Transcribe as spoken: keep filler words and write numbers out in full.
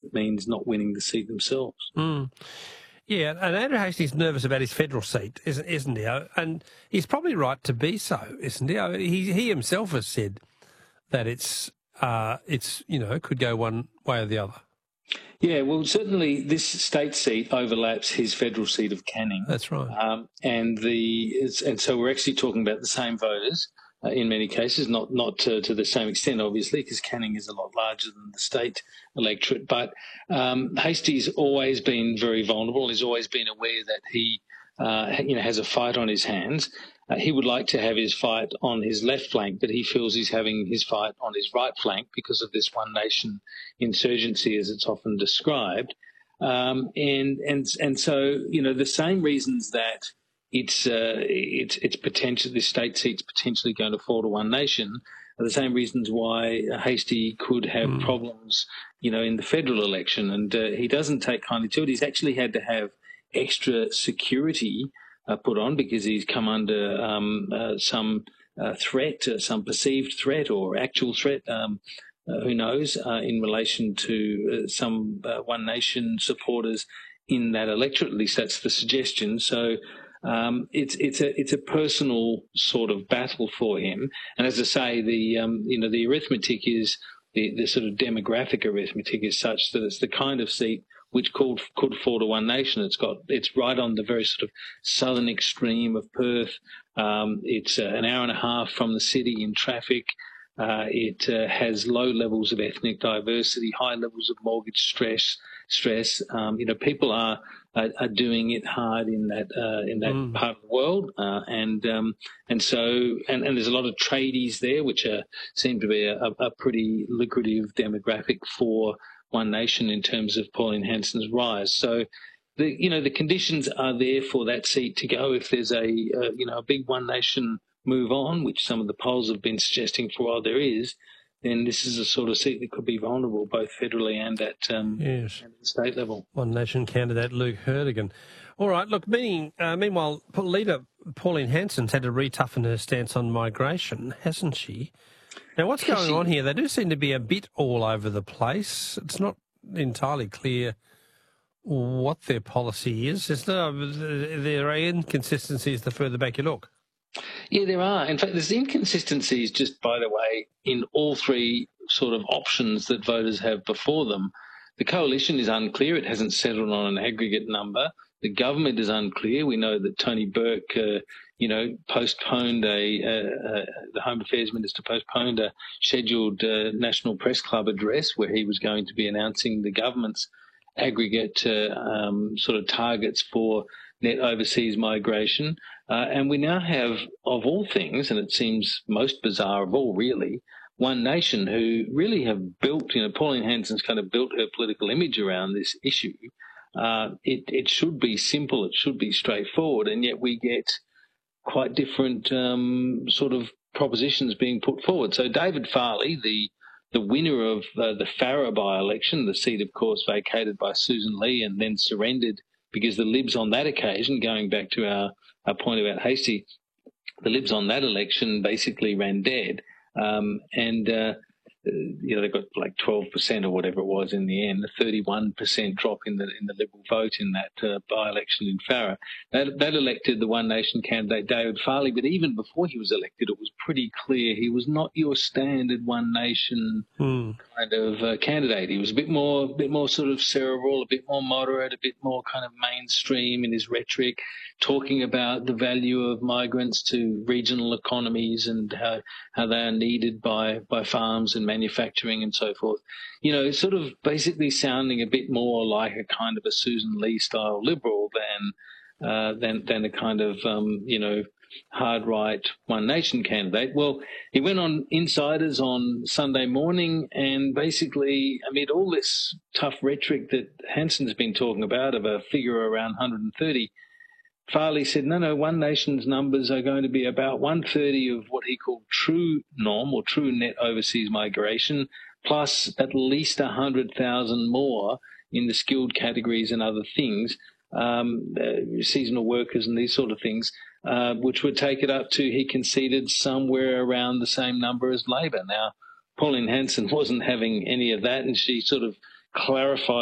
it means not winning the seat themselves. Mm. Yeah, and Andrew Hastie's nervous about his federal seat, isn't, isn't he? And he's probably right to be so, isn't he? He, he himself has said that it's, uh, it's you know, could go one way or the other. Yeah, well, certainly this state seat overlaps his federal seat of Canning. That's right. Um, and the and so we're actually talking about the same voters uh, in many cases, not not to, to the same extent, obviously, because Canning is a lot larger than the state electorate. But um, Hastie's always been very vulnerable. He's always been aware that he, uh, you know, has a fight on his hands. Uh, he would like to have his fight on his left flank, but he feels he's having his fight on his right flank because of this one nation insurgency, as it's often described. Um, and and and so, you know, the same reasons that it's uh, it's it's potential this state seat's potentially going to fall to one nation are the same reasons why Hastie could have mm. problems, you know, in the federal election. And uh, he doesn't take kindly to it. He's actually had to have extra security Uh, put on because he's come under um, uh, some uh, threat, uh, some perceived threat or actual threat, um, uh, who knows, uh, in relation to uh, some uh, One Nation supporters in that electorate. At least that's the suggestion. So um, it's it's a it's a personal sort of battle for him. And as I say, the um, you know the arithmetic is the, the sort of demographic arithmetic is such that it's the kind of seat which could, could fall to one nation. It's got it's right on the very sort of southern extreme of Perth. Um, it's uh, an hour and a half from the city in traffic. Uh, it uh, has low levels of ethnic diversity, high levels of mortgage stress. Stress. Um, you know, people are, are are doing it hard in that uh, in that mm. part of the world, uh, and um, and so and, and there's a lot of tradies there, which are, seem to be a, a pretty lucrative demographic for One Nation in terms of Pauline Hanson's rise. So, the you know the conditions are there for that seat to go if there's a uh, you know a big One Nation move on, which some of the polls have been suggesting for a while there is. Then this is a sort of seat that could be vulnerable both federally and at, um, yes. and at the state level. One Nation candidate Luke Herdigan. All right, look, meaning, uh, meanwhile, leader Pauline Hanson's had to re-toughen her stance on migration, hasn't she? Now, what's going she, on here? They do seem to be a bit all over the place. It's not entirely clear what their policy is. There's no, there are inconsistencies the further back you look. Yeah, there are. In fact, there's inconsistencies, just by the way, in all three sort of options that voters have before them. The coalition is unclear. It hasn't settled on an aggregate number. The government is unclear. We know that Tony Burke, uh, you know, postponed a, uh, uh, the Home Affairs Minister postponed a scheduled uh, National Press Club address where he was going to be announcing the government's aggregate uh, um, sort of targets for net overseas migration. Uh, and we now have, of all things, and it seems most bizarre of all, really, One Nation, who really have built, you know, Pauline Hanson's kind of built her political image around this issue. Uh, it, it should be simple, it should be straightforward, and yet we get quite different um, sort of propositions being put forward. So David Farley, the the winner of uh, the Farrer by-election, the seat, of course, vacated by Susan Lee and then surrendered because the Libs on that occasion, going back to our, our point about Hastie, the Libs on that election basically ran dead. Um, and, uh, you know, they got like twelve percent or whatever it was in the end, a thirty-one percent drop in the in the Liberal vote in that uh, by-election in Farrer. That, that elected the One Nation candidate, David Farley, but even before he was elected, it was pretty clear he was not your standard One Nation mm. kind of uh, candidate. He was a bit more, a bit more sort of cerebral, a bit more moderate, a bit more kind of mainstream in his rhetoric, talking about the value of migrants to regional economies and how, how they are needed by, by farms and manufacturing and so forth. You know, sort of basically sounding a bit more like a kind of a Susan Lee style Liberal than uh, than than a kind of um, you know hard right One Nation candidate. Well, he went on Insiders on Sunday morning, and basically amid all this tough rhetoric that Hanson's been talking about of a figure around one hundred thirty. Farley said, no, no, One Nation's numbers are going to be about one hundred thirty of what he called true norm or true net overseas migration, plus at least one hundred thousand more in the skilled categories and other things, um, uh, seasonal workers and these sort of things, uh, which would take it up to, he conceded, somewhere around the same number as Labor. Now, Pauline Hanson wasn't having any of that, and she sort of clarified